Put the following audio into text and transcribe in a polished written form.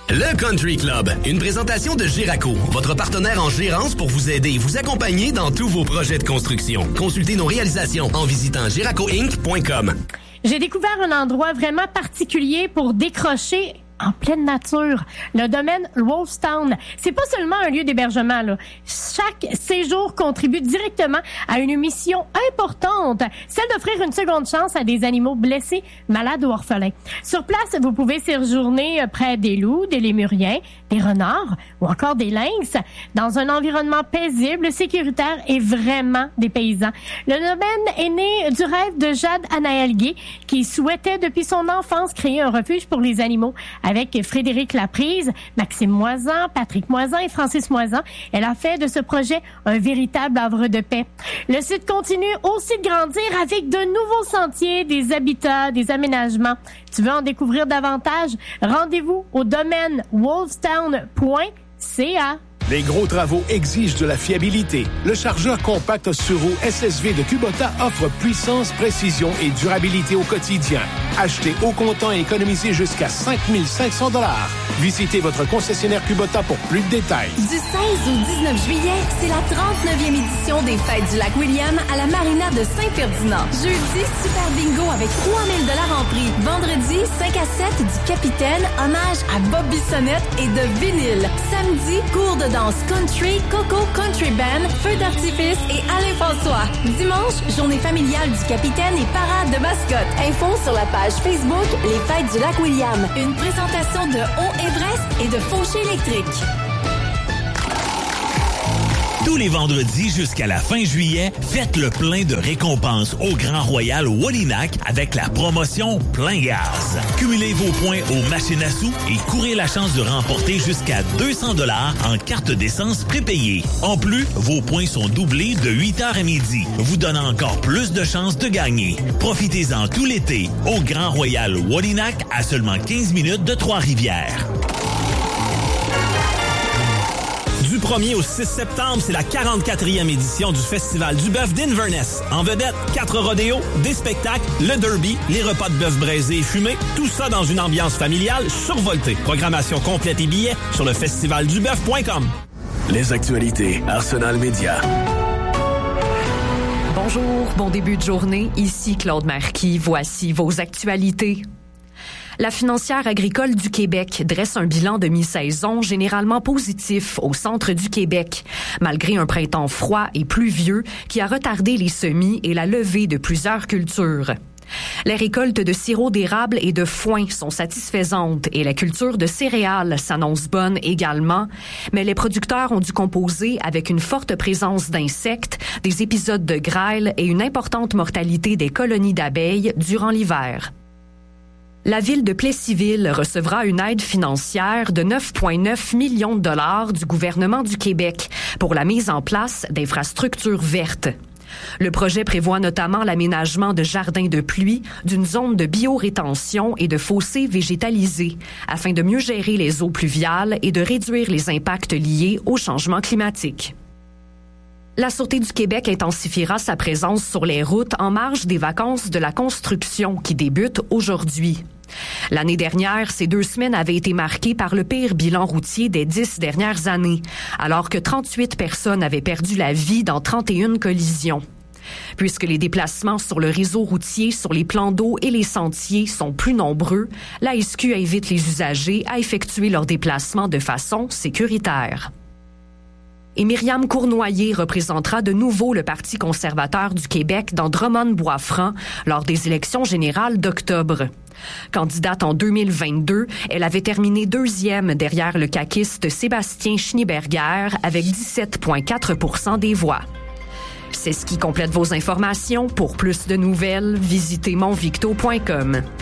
Le Country Club, une présentation de Géraco, votre partenaire en gérance pour vous aider et vous accompagner dans tous vos projets de construction. Consultez nos réalisations en visitant geracoinc.com. J'ai découvert un endroit vraiment particulier pour décrocher en pleine nature. Le domaine Wolfstown. C'est pas seulement un lieu d'hébergement, là. Chaque séjour contribue directement à une mission importante, celle d'offrir une seconde chance à des animaux blessés, malades ou orphelins. Sur place, vous pouvez séjourner près des loups, des lémuriens, des renards ou encore des lynx dans un environnement paisible, sécuritaire et vraiment dépaysant. Le domaine est né du rêve de Jade Anaël Gay qui souhaitait depuis son enfance créer un refuge pour les animaux. Avec Frédéric Laprise, Maxime Moisan, Patrick Moisan et Francis Moisan, elle a fait de ce projet un véritable havre de paix. Le site continue aussi de grandir avec de nouveaux sentiers, des habitats, des aménagements. Tu veux en découvrir davantage? Rendez-vous au domaine wolfstown.ca. Les gros travaux exigent de la fiabilité. Le chargeur compact sur roue SSV de Kubota offre puissance, précision et durabilité au quotidien. Achetez au comptant et économisez jusqu'à 5 500 $. Visitez votre concessionnaire Kubota pour plus de détails. Du 16 au 19 juillet, c'est la 39e édition des Fêtes du Lac-William à la Marina de Saint-Ferdinand. Jeudi, super bingo avec 3 000 $ en prix. Vendredi, 5 à 7 du Capitaine, hommage à Bob Bissonnette et de vinyle. Samedi, cours de danse country, Coco Country Band, feu d'artifice et Alain François. Dimanche, journée familiale du Capitaine et parade de mascotte. Info sur la page Facebook Les Fêtes du Lac-William. Une présentation de Haut Everest et de Fauché électrique. Tous les vendredis jusqu'à la fin juillet, faites le plein de récompenses au Grand Royal Wallinac avec la promotion Plein Gaz. Cumulez vos points aux machines à sous et courez la chance de remporter jusqu'à 200 $ en carte d'essence prépayée. En plus, vos points sont doublés de 8h à midi, vous donnant encore plus de chances de gagner. Profitez-en tout l'été au Grand Royal Wallinac à seulement 15 minutes de Trois-Rivières. Du 1er au 6 septembre, c'est la 44e édition du Festival du bœuf d'Inverness. En vedette, 4 rodéos, des spectacles, le derby, les repas de bœuf braisé et fumé, tout ça dans une ambiance familiale survoltée. Programmation complète et billets sur le festivalduboeuf.com. Les actualités Arsenal Média. Bonjour, bon début de journée. Ici Claude Marquis. Voici vos actualités. La financière agricole du Québec dresse un bilan de mi-saison généralement positif au centre du Québec, malgré un printemps froid et pluvieux qui a retardé les semis et la levée de plusieurs cultures. Les récoltes de sirop d'érable et de foin sont satisfaisantes et la culture de céréales s'annonce bonne également, mais les producteurs ont dû composer avec une forte présence d'insectes, des épisodes de grêle et une importante mortalité des colonies d'abeilles durant l'hiver. La ville de Plessisville recevra une aide financière de 9,9 millions de dollars du gouvernement du Québec pour la mise en place d'infrastructures vertes. Le projet prévoit notamment l'aménagement de jardins de pluie, d'une zone de biorétention et de fossés végétalisés, afin de mieux gérer les eaux pluviales et de réduire les impacts liés au changement climatique. La Sûreté du Québec intensifiera sa présence sur les routes en marge des vacances de la construction qui débutent aujourd'hui. L'année dernière, ces 2 semaines avaient été marquées par le pire bilan routier des 10 dernières années, alors que 38 personnes avaient perdu la vie dans 31 collisions. Puisque les déplacements sur le réseau routier, sur les plans d'eau et les sentiers sont plus nombreux, la SQ invite les usagers à effectuer leurs déplacements de façon sécuritaire. Et Myriam Cournoyer représentera de nouveau le Parti conservateur du Québec dans Drummond-Bois-Franc lors des élections générales d'octobre. Candidate en 2022, elle avait terminé 2e derrière le caquiste Sébastien Schneeberger avec 17,4 % des voix. C'est ce qui complète vos informations. Pour plus de nouvelles, visitez monvicto.com.